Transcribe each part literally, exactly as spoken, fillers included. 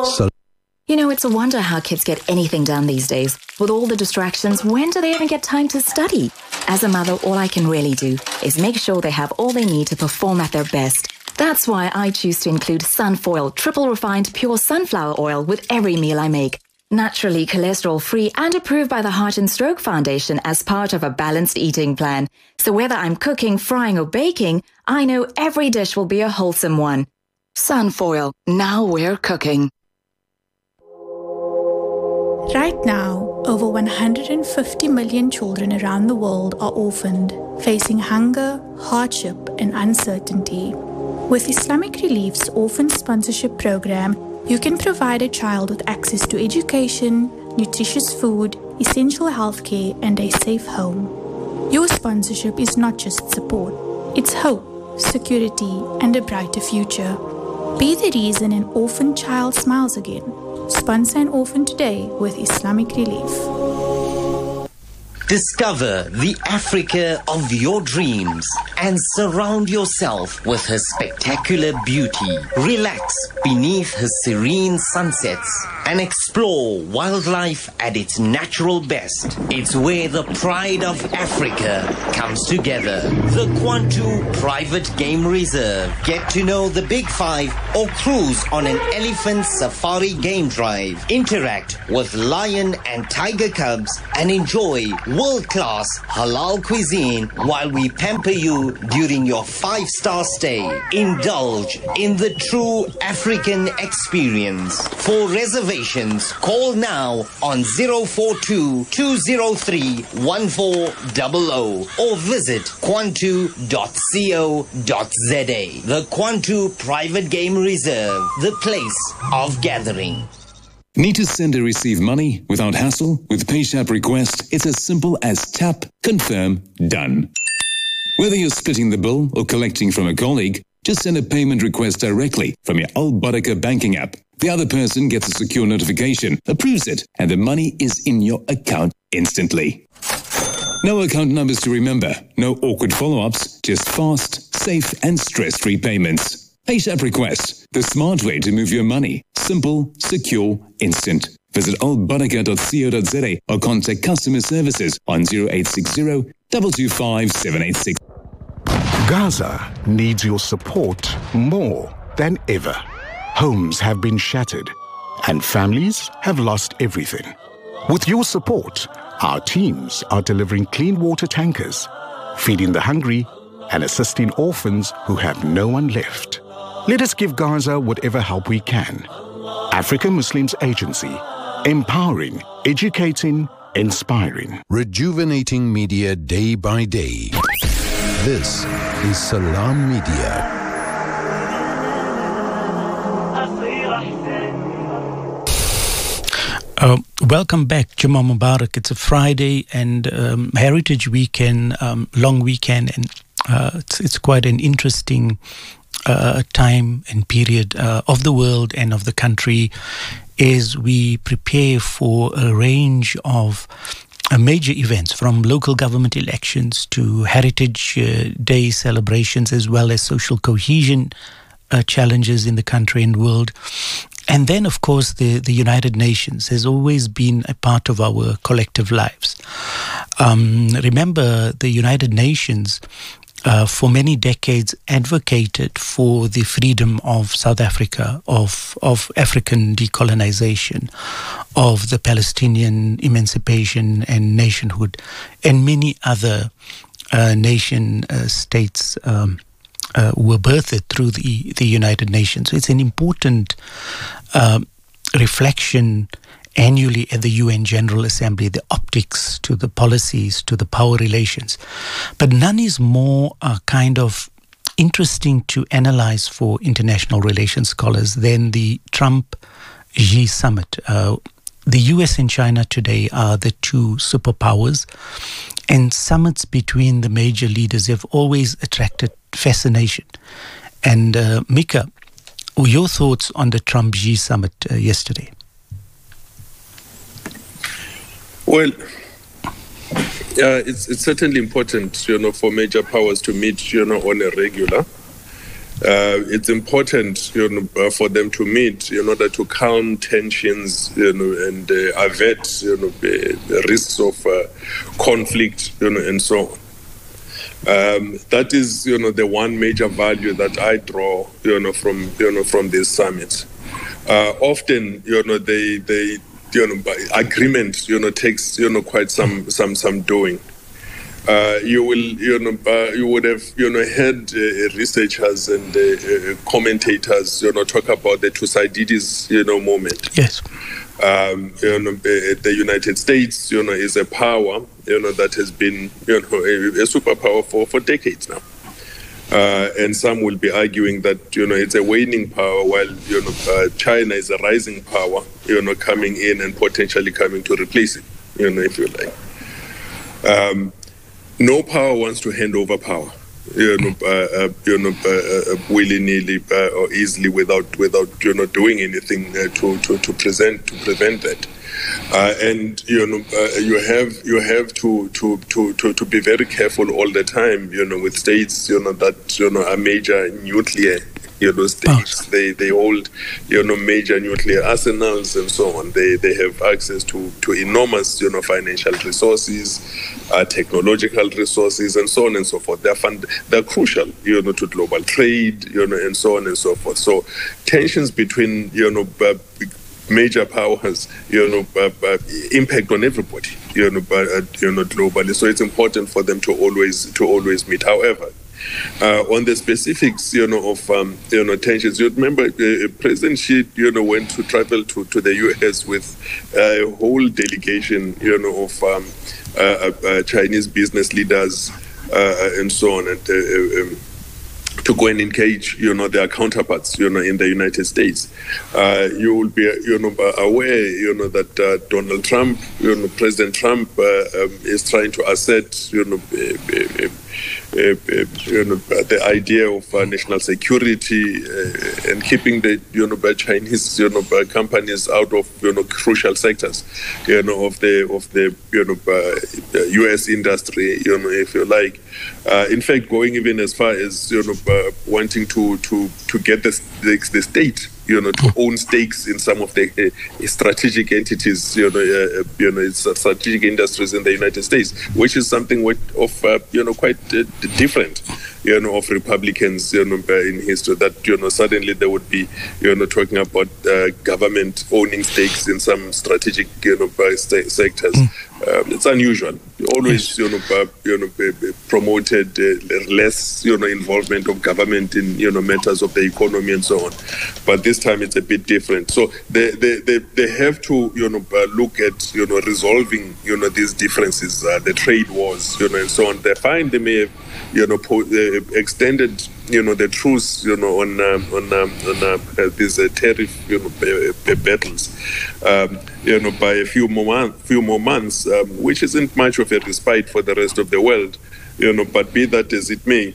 So You know, it's a wonder how kids get anything done these days. With all the distractions, when do they even get time to study? As a mother, all I can really do is make sure they have all they need to perform at their best. That's why I choose to include Sunfoil, triple refined pure sunflower oil with every meal I make. Naturally cholesterol-free and approved by the Heart and Stroke Foundation as part of a balanced eating plan. So whether I'm cooking, frying or baking, I know every dish will be a wholesome one. Sunfoil, now we're cooking. Right now, over one hundred fifty million children around the world are orphaned, facing hunger, hardship, and uncertainty. With Islamic Relief's Orphan Sponsorship Program, you can provide a child with access to education, nutritious food, essential healthcare, and a safe home. Your sponsorship is not just support, it's hope, security, and a brighter future. Be the reason an orphan child smiles again. Sponsor an orphan today with Islamic Relief. Discover the Africa of your dreams and surround yourself with her spectacular beauty. Relax beneath her serene sunsets and explore wildlife at its natural best. It's where the pride of Africa comes together. The Kwantu Private Game Reserve. Get to know the Big Five or cruise on an elephant safari game drive. Interact with lion and tiger cubs and enjoy world-class halal cuisine while we pamper you during your five-star stay. Indulge in the true African experience. For reservations, call now on zero four two, two zero three, one four zero zero or visit kwantu dot co dot za. The Kwantu Private Game Reserve, the place of gathering. Need to send or receive money without hassle? With PayShap Request, it's as simple as tap, confirm, done. Whether you're splitting the bill or collecting from a colleague, just send a payment request directly from your Al Barakah banking app. The other person gets a secure notification, approves it, and the money is in your account instantly. No account numbers to remember, no awkward follow-ups, just fast, safe, and stress-free payments. PayShap Request, the smart way to move your money. Simple, secure, instant. Visit al barakah dot co dot za or contact customer services on zero eight six zero, two two five, seven eight six. Gaza needs your support more than ever. Homes have been shattered and families have lost everything. With your support, our teams are delivering clean water tankers, feeding the hungry, and assisting orphans who have no one left. Let us give Gaza whatever help we can. African Muslims Agency, empowering, educating, inspiring. Rejuvenating media day by day. This is Salam Media. Uh, welcome back, Jummah Mubarak. It's a Friday and um, Heritage Weekend, um, long weekend, and uh, it's, it's quite an interesting uh, time and period uh, of the world and of the country as we prepare for a range of uh, major events, from local government elections to Heritage uh, Day celebrations, as well as social cohesion uh, challenges in the country and world. And then, of course, the, the United Nations has always been a part of our collective lives. Um, remember, the United Nations, uh, for many decades, advocated for the freedom of South Africa, of, of African decolonization, of the Palestinian emancipation and nationhood, and many other uh, nation uh, states um Uh, were birthed through the, the United Nations. So it's an important uh, reflection annually at the U N General Assembly, the optics to the policies, to the power relations. But none is more uh, kind of interesting to analyze for international relations scholars than the Trump-Xi summit. Uh, the U S and China today are the two superpowers, and summits between the major leaders have always attracted fascination. And uh, Mika, your thoughts on the Trump-Xi summit uh, yesterday? Well, uh, it's it's certainly important, you know, for major powers to meet, you know, on a regular. Uh, it's important, you know, uh, for them to meet in order to calm tensions, you know, and uh, avert, you know, uh, risks of uh, conflict, you know, and so on. Um, that is, you know, the one major value that I draw, you know, from, you know, from these summits. Uh, often, you know, they, they, you know, agreement, you know, takes, you know, quite some, some, some doing. Uh, you will, you know, uh, you would have, you know, heard uh, researchers and uh, uh, commentators, you know, talk about the Thucydides, you know, moment. Yes. Um, you know, uh, the United States, you know, is a power, you know, that has been, you know, a, a superpower for, for decades now. Uh, and some will be arguing that, you know, it's a waning power, while, you know, uh, China is a rising power, you know, coming in and potentially coming to replace it, you know, if you like. Um, No power wants to hand over power, you know, uh, uh, you know, uh, uh, willy-nilly uh, or easily without, without, you know, doing anything uh, to, to, to present, to prevent that. Uh, and you know, uh, you have you have to, to to to to be very careful all the time, you know, with states, you know, that you know are major nuclear, you know, states. Oh. They they hold, you know, major nuclear arsenals and so on. They they have access to to enormous, you know, financial resources, uh, technological resources, and so on and so forth. They're fund, they're crucial, you know, to global trade, you know, and so on and so forth. So tensions between, you know, uh, major powers, you know, uh, uh, impact on everybody, you know, uh, you know, globally. So it's important for them to always to always meet. However, uh, on the specifics, you know, of um, you know tensions, you remember uh, President Xi, you know, went to travel to, to the U S with a whole delegation, you know, of um, uh, uh, Chinese business leaders uh, and so on, and. Uh, um, to go and engage, you know, their counterparts, you know, in the United States. Uh, you will be, you know, aware, you know, that uh, Donald Trump, you know, President Trump uh, um, is trying to assert, you know, uh, uh, uh, uh, you know, the idea of uh, national security uh, and keeping the, you know, Chinese, you know, companies out of, you know, crucial sectors, you know, of the of the, you know, uh, U S industry, you know, if you like. Uh, in fact, going even as far as, you know, uh, wanting to to to get the the, the state, you know, to own stakes in some of the uh, strategic entities, you know, uh, you know, it's strategic industries in the United States, which is something which of, uh, you know, quite uh, different, you know, of Republicans, you know, in history, that, you know, suddenly they would be, you know, talking about uh, government owning stakes in some strategic, you know, st- sectors. Mm. Um, it's unusual. Always, you know, uh, you know, uh, promoted uh, less, you know, involvement of government in, you know, matters of the economy and so on. But this time it's a bit different. So they they, they, they have to, you know, uh, look at, you know, resolving, you know, these differences, uh, the trade wars, you know, and so on. They find they may have, you know, po- uh, extended, you know, the truce, you know, on um, on um, on uh, uh, these uh, tariff, you know, uh, battles, um, you know, by a few more months, few more months, um, which isn't much of a respite for the rest of the world, you know. But be that as it may,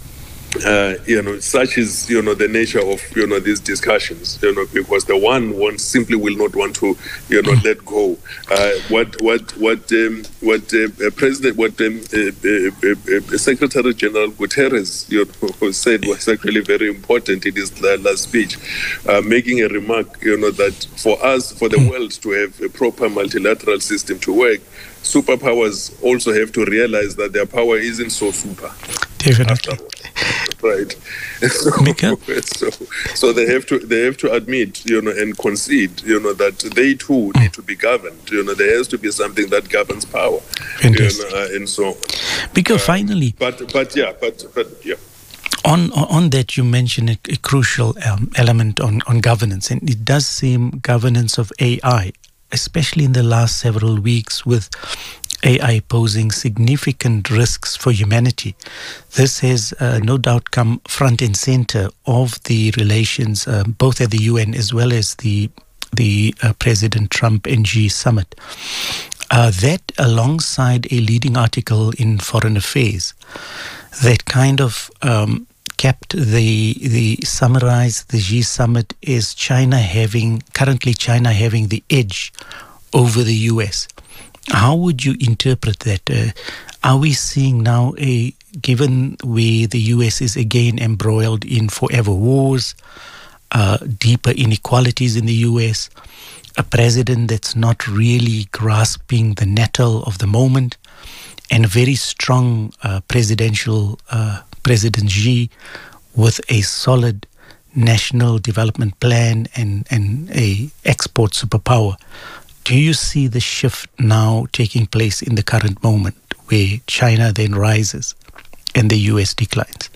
uh, you know, such is, you know, the nature of, you know, these discussions, you know, because the one one simply will not want to, you know, let go. Uh, what what what um, what uh, President, what um, uh, uh, uh, Secretary General Guterres, you know, said was actually very important in his last speech, uh, making a remark, you know, that for us, for the world to have a proper multilateral system to work, superpowers also have to realize that their power isn't so super. Definitely. Right. So, so, so they have to they have to admit, you know, and concede, you know, that they too need to be governed. You know, there has to be something that governs power. Fantastic. You know, uh, and so on. Because uh, finally, but but yeah, but but yeah. On on that, you mentioned a, a crucial um, element on, on governance, and it does seem governance of A I, especially in the last several weeks, with A I posing significant risks for humanity. This has uh, no doubt come front and center of the relations, uh, both at the U N as well as the the uh, President Trump and Xi summit. Uh, that, alongside a leading article in Foreign Affairs, that kind of um, kept the the summarized the Xi summit as China having currently China having the edge over the U S. How would you interpret that? Uh, are we seeing now a given where the U S is again embroiled in forever wars, uh, deeper inequalities in the U S, a president that's not really grasping the nettle of the moment, and a very strong uh, presidential uh, President Xi with a solid national development plan and, and a export superpower. Do you see the shift now taking place in the current moment where China then rises and the U S declines?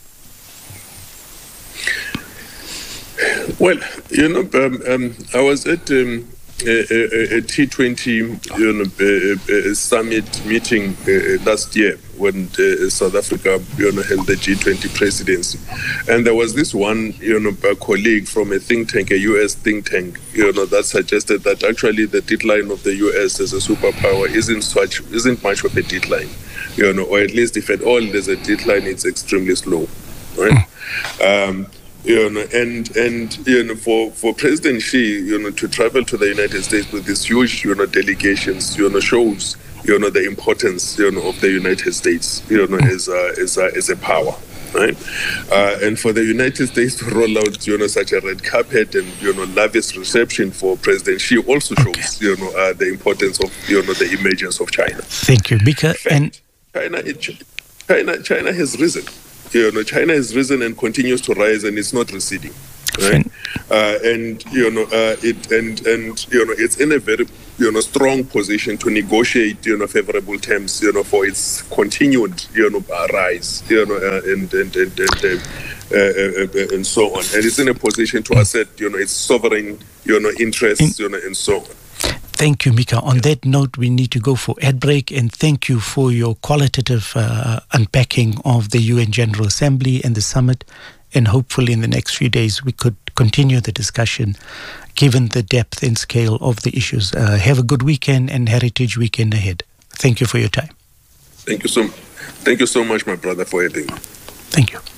Well, you know, um, um, I was at um, a, a, a T twenty you know, a, a summit meeting uh, last year when uh, South Africa you know, held the G twenty presidency. And there was this one you know, a colleague from a think tank, a U S think tank, you know, that suggested that actually the decline of the U S as a superpower isn't such, isn't much of a decline, you know, or at least if at all there's a decline, it's extremely slow, right? Um, You know, and and you know, for, for President Xi, you know, to travel to the United States with these huge, you know, delegations, you know, shows, you know, the importance, you know, of the United States, you know, as a as a, as a power, right? Uh, and for the United States to roll out, you know, such a red carpet and you know, lavish reception for President Xi also shows, okay. you know, uh, the importance of you know the emergence of China. Thank you, Mika. And China, China, China has risen. You know, China has risen and continues to rise, and it's not receding, right? Uh, and you know, uh, it and and you know, it's in a very you know strong position to negotiate you know favorable terms you know for its continued you know rise, you know, uh, and and and and, uh, uh, uh, and so on. And it's in a position to assert you know its sovereign you know interests, you know, and so on. Thank you, Mika. On that note, we need to go for ad break, and thank you for your qualitative uh, unpacking of the U N General Assembly and the summit. And hopefully in the next few days, we could continue the discussion given the depth and scale of the issues. Uh, have a good weekend and Heritage Weekend ahead. Thank you for your time. Thank you so, thank you so much, my brother, for everything. Thank you.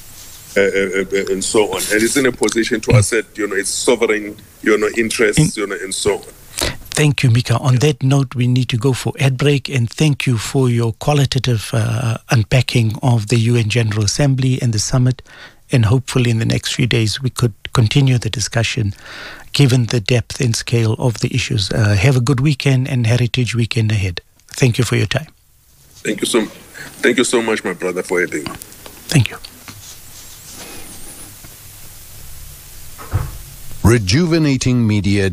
Uh, uh, uh, and so on. And it's in a position to assert, you know, its sovereign, you know, interests, you know, and so on. Thank you, Mika. On that note, we need to go for ad break, and thank you for your qualitative uh, unpacking of the U N General Assembly and the summit. And hopefully in the next few days, we could continue the discussion given the depth and scale of the issues. Uh, have a good weekend and Heritage Weekend ahead. Thank you for your time. Thank you so, thank you so much, my brother, for everything. Thank you. Rejuvenating Media